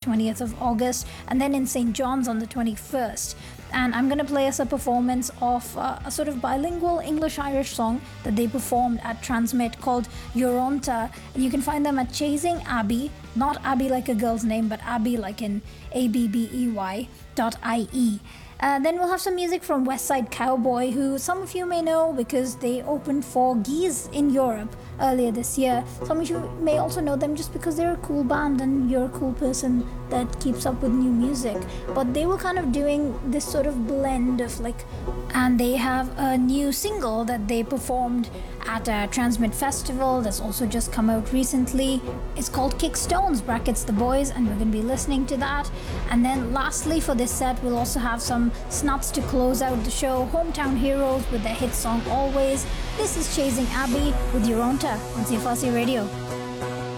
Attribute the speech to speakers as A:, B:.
A: 20th of August, and then in St. John's on the 21st. And I'm going to play us a performance of a sort of bilingual English-Irish song that they performed at Transmit called Euronta. You can find them at Chasing Abbey, not Abbey like a girl's name, but Abbey like in ABBEY.IE. Then we'll have some music from West Side Cowboy, who some of you may know because they opened for Geese in Europe earlier this year. Some of you may also know them just because they're a cool band and you're a cool person that keeps up with new music. But they were kind of doing this sort of blend of and they have a new single that they performed at a Transmit Festival that's also just come out recently. It's called Kick Stones brackets The Boys, and we're going to be listening to that. And then lastly for this set, we'll also have some snuts to close out the show. Hometown Heroes with their hit song Always. This is Chasing Abbey with Euronta on CFRC Radio.